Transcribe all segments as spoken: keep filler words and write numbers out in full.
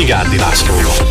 Vigyárdi Lászlóval.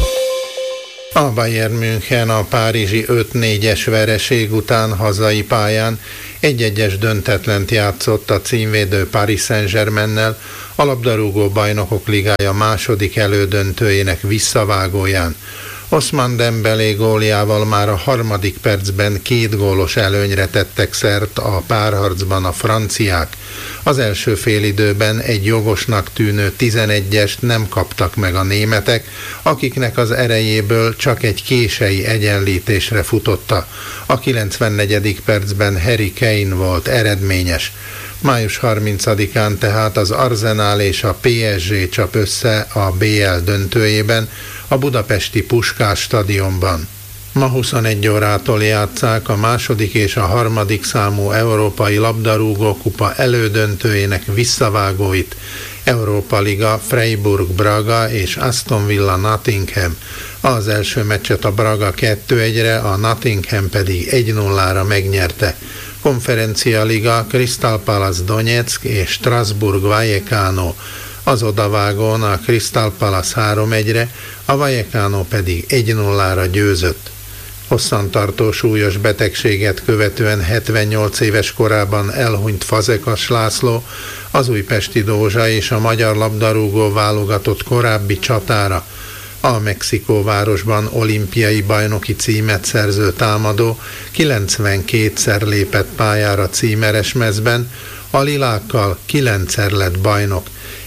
A Bayern München a párizsi öt négyes vereség után hazai pályán egy-egyes döntetlent játszott a címvédő Paris Saint-Germainnel a labdarúgó bajnokok ligája második elődöntőjének visszavágóján. Ousmane Dembélé góljával már a harmadik percben két gólos előnyre tettek szert a párharcban a franciák. Az első félidőben egy jogosnak tűnő tizenegyest nem kaptak meg a németek, akiknek az erejéből csak egy kései egyenlítésre futotta. A kilencvennegyedik percben Harry Kane volt eredményes. május harmincadikán tehát az Arsenal és a pé es gé csap össze a bé el döntőjében a budapesti Puskás stadionban. Ma huszonegy órától játsszák a második és a harmadik számú európai labdarúgókupa elődöntőjének visszavágóit. Európa Liga, Freiburg Braga és Aston Villa Nottingham. Az első meccset a Braga kettő egyre, a Nottingham pedig egy nullára megnyerte. Konferencia Liga, Crystal Palace Donetsk és Strasbourg Vallecano. Az odavágón a Crystal Palace három egyre, a Vallecano pedig egy nullára győzött. Hosszantartó súlyos betegséget követően hetvennyolc éves korában elhunyt Fazekas László, az újpesti Dózsa és a magyar labdarúgó válogatott korábbi csatára. A Mexikóvárosban olimpiai bajnoki címet szerző támadó kilencvenkétszer lépett pályára címeres mezben, a lilákkal kilencszer lett bajnok.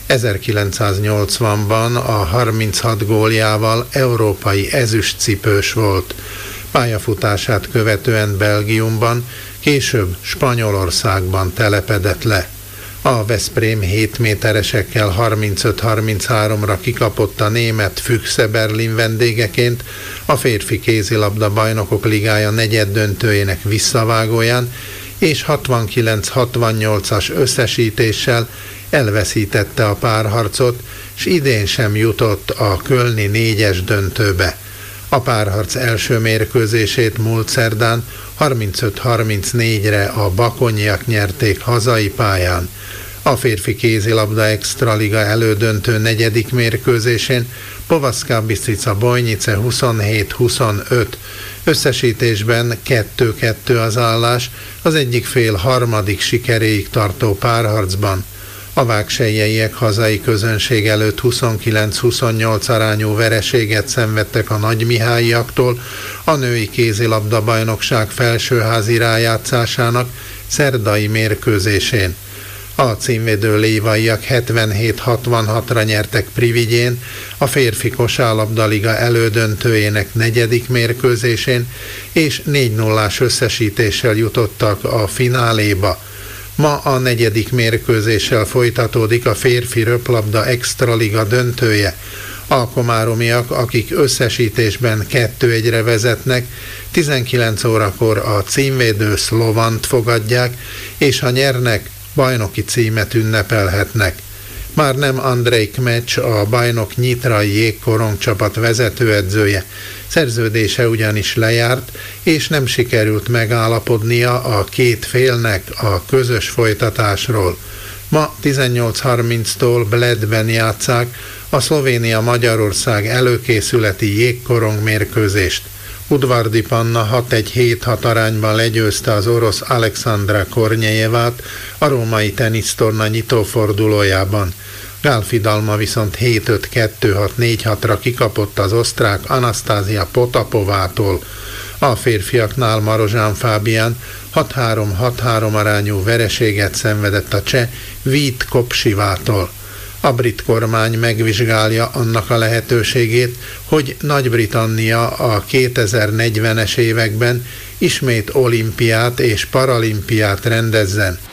ezerkilencszáznyolcvanban a harminchat góljával európai ezüstcipős volt. Pályafutását követően Belgiumban, később Spanyolországban telepedett le. A Veszprém hét méteresekkel harmincöt harmincháromra kikapott a német Füchse Berlin vendégeként a férfi kézilabda bajnokok ligája negyeddöntőjének visszavágóján, és hatvankilenc hatvannyolcas összesítéssel elveszítette a párharcot, s idén sem jutott a kölni négyes döntőbe. A párharc első mérkőzését múlt szerdán harmincöt harmincnégyre a bakonyiak nyerték hazai pályán. A férfi kézilabda extraliga elődöntő negyedik mérkőzésén Povaszka Bistrica Bojnice huszonhét huszonöt. Összesítésben kettő kettő az állás, az egyik fél harmadik sikeréig tartó párharcban. A vágselyeiek hazai közönség előtt huszonkilenc huszonnyolc arányú vereséget szenvedtek a nagymihályiaktól a női kézilabda bajnokság felsőházi rájátszásának szerdai mérkőzésén. A címvédő lévaiak hetvenhét hatvanhatra nyertek Privigyén, a férfi kosárlabdaliga elődöntőjének negyedik mérkőzésén, és négy nullás összesítéssel jutottak a fináléba. Ma a negyedik mérkőzéssel folytatódik a férfi röplabda extraliga döntője. A komáromiak, akik összesítésben kettő egyre vezetnek, tizenkilenc órakor a címvédő Szlovant fogadják, és ha nyernek, bajnoki címet ünnepelhetnek. Már nem Andrej Kmecs, a bajnok nyitrai jégkorong csapat vezetőedzője. Szerződése ugyanis lejárt, és nem sikerült megállapodnia a két félnek a közös folytatásról. Ma tizennyolc harminctól Bledben játsszák a Szlovénia-Magyarország előkészületi jégkorong mérkőzést. Udvardi Panna hat egy hét hat arányban legyőzte az orosz Alexandra Kornyejevát a római tenisztorna nyitófordulójában. Gál Fidalma viszont hét öt kettő hat négy hatra kikapott az osztrák Anasztázia Potapovától. A férfiaknál Marozsán Fábián hat három hat három arányú vereséget szenvedett a cseh Vít Kopsivától. A brit kormány megvizsgálja annak a lehetőségét, hogy Nagy-Britannia a kétezer-negyvenes években ismét olimpiát és paralimpiát rendezzen.